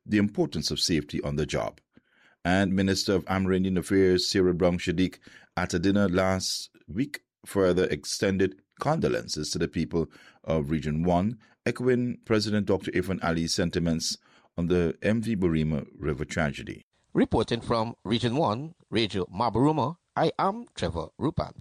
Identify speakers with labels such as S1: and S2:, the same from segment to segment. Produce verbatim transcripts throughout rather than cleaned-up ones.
S1: the importance of safety on the job. And Minister of Amerindian Affairs Cyril Brown Shadiq at a dinner last week further extended condolences to the people of Region one, echoing President Doctor Irfaan Ali's sentiments on the M V Bourima River tragedy.
S2: Reporting from Region one, Radio Mabaruma, I am Trevor Rupan.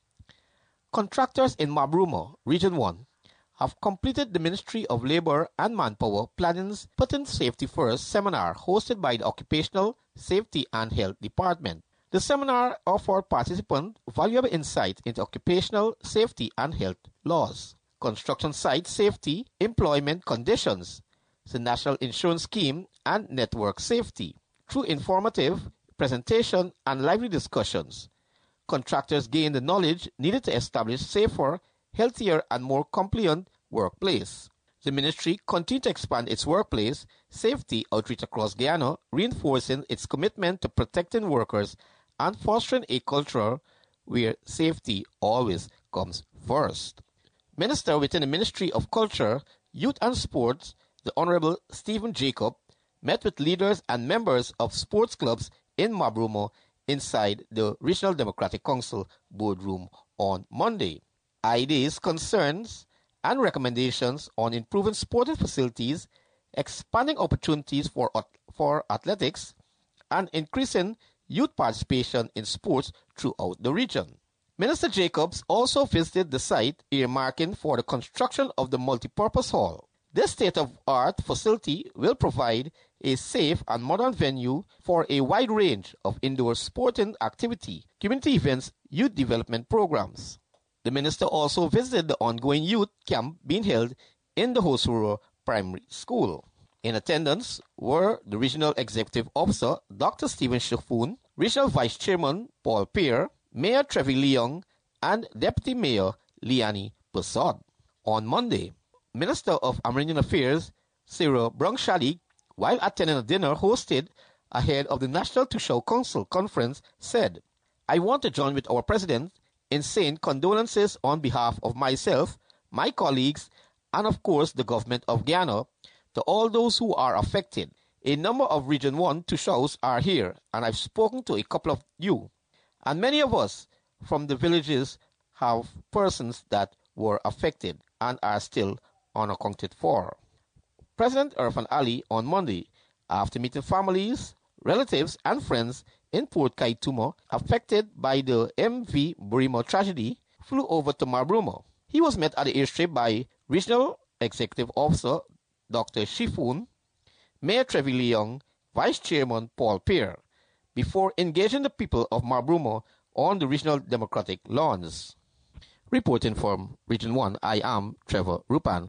S2: Contractors in Mabaruma, Region one, have completed the Ministry of Labour and Manpower Planning's Putting Safety First seminar hosted by the Occupational Safety and Health Department. The seminar offered participants valuable insight into occupational safety and health laws, construction site safety, employment conditions, the National Insurance Scheme, and network safety. Through informative presentation and lively discussions, contractors gained the knowledge needed to establish safer, healthier, and more compliant workplace. The ministry continued to expand its workplace safety outreach across Guyana, reinforcing its commitment to protecting workers and fostering a culture where safety always comes first. Minister within the Ministry of Culture, Youth and Sports, the Honorable Stephen Jacob, met with leaders and members of sports clubs in Mabaruma inside the Regional Democratic Council boardroom on Monday. I D's concerns and recommendations on improving sporting facilities, expanding opportunities for, for athletics, and increasing youth participation in sports throughout the region. Minister Jacobs also visited the site earmarking for the construction of the multipurpose hall. This state-of-art facility will provide a safe and modern venue for a wide range of indoor sporting activity, community events, youth development programs. The minister also visited the ongoing youth camp being held in the Hosuru Primary School. In attendance were the Regional Executive Officer, Doctor Stephen Shafun, Regional Vice Chairman Paul Peer, Mayor Trevi Leong, and Deputy Mayor Liani Persaud. On Monday, Minister of Amerindian Affairs Cyril Brown Shadiq, while attending a dinner hosted ahead of the National Tushau Council conference, said, "I want to join with our President in saying condolences on behalf of myself, my colleagues, and of course the government of Guyana to all those who are affected. A number of Region one Tushaus are here, and I've spoken to a couple of you. And many of us from the villages have persons that were affected and are still unaccounted for." President Irfaan Ali on Monday, after meeting families, relatives, and friends in Port Kaituma affected by the M V Bourima tragedy, flew over to Mabaruma. He was met at the airstrip by Regional Executive Officer Doctor Shifun, Mayor Trevi Leong, Vice Chairman Paul Peer, before engaging the people of Mabaruma on the Regional Democratic lawns. Reporting from Region one, I am Trevor Rupan.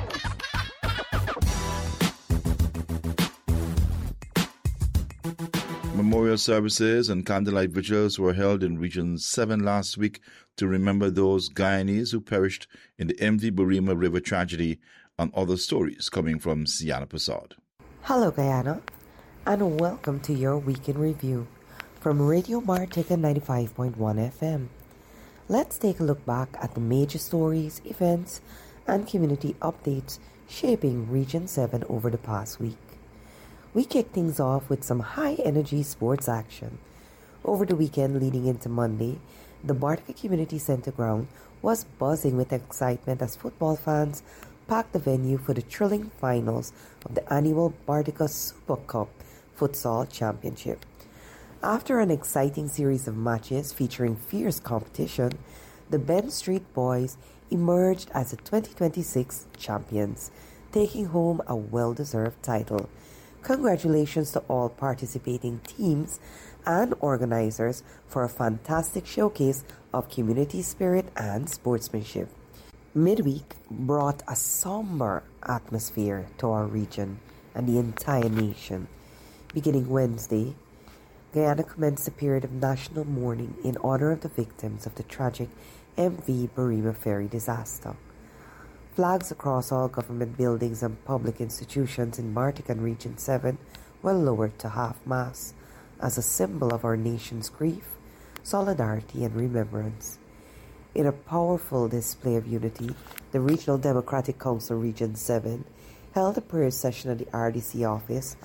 S1: Memorial services and candlelight vigils were held in Region seven last week to remember those Guyanese who perished in the M V Bourima River tragedy, and other stories coming from Siana Persaud.
S3: Hello Guyana, and welcome to your Week in Review from Radio Martika ninety-five point one F M. Let's take a look back at the major stories, events, and community updates shaping Region seven over the past week. We kick things off with some high-energy sports action. Over the weekend leading into Monday, the Bartica Community Center ground was buzzing with excitement as football fans packed the venue for the thrilling finals of the annual Bartica Super Cup Futsal Championship. After an exciting series of matches featuring fierce competition, the Ben Street Boys emerged as the twenty twenty-six champions, taking home a well-deserved title. Congratulations to all participating teams and organizers for a fantastic showcase of community spirit and sportsmanship. Midweek brought a somber atmosphere to our region and the entire nation. Beginning Wednesday, Guyana commenced a period of national mourning in honor of the victims of the tragic M V Bourima ferry disaster. Flags across all government buildings and public institutions in Bartica Region seven were lowered to half-mast as a symbol of our nation's grief, solidarity, and remembrance. In a powerful display of unity, the Regional Democratic Council Region seven held a prayer session at the R D C office